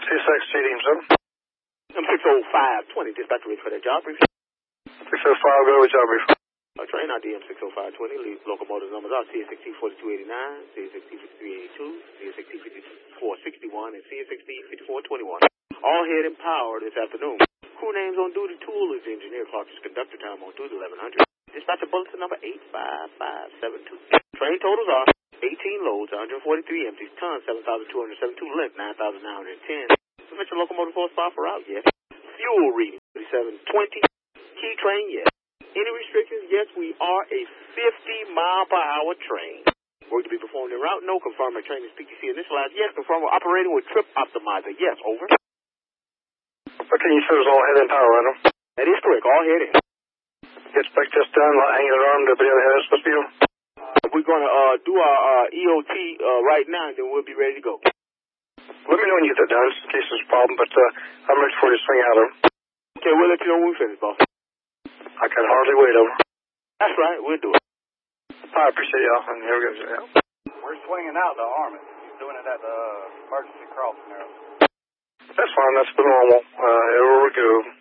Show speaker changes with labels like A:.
A: C6, Team 7.
B: M60520, dispatch ready for that job brief.
A: 605, go with job brief.
B: Train ID M60520, leave locomotive numbers out, CSXT4289, CSXT5382, CSXT5461, and CSXT5421. All head and power this afternoon. Crew names on duty, tool is engineer, Clark is conductor, time on duty 1100. Dispatcher bulletin number 85572. Train totals are 18 loads, 143 empties, tons, 7,272 length, 9,910. Sufficient locomotive horsepower for out, yes. Fuel reading, 3720. Key train, yes. Any restrictions? Yes, we are a 50-mile-per-hour train. Work to be performed en route? No. Confirm my train is PTC initialized? Yes. Confirm we're operating with Trip Optimizer? Yes. Over.
A: Okay, you said it was all head and power, right?
B: That is correct. All head in.
A: Get spec test done, hanging it on, everybody other head is supposed to be on.
B: We're going to do our EOT right now, and then we'll be ready to go.
A: Let me know when you get that done, just in case there's a problem, but I'm ready for you to swing out of.
B: Okay, we'll let you know when we finish, boss.
A: I can hardly wait, over.
B: That's right, we'll do it.
A: I appreciate y'all, and here we go.
C: We're swinging out to Armin. He's doing it at the emergency crossing there.
A: That's fine, that's the normal. Here we go.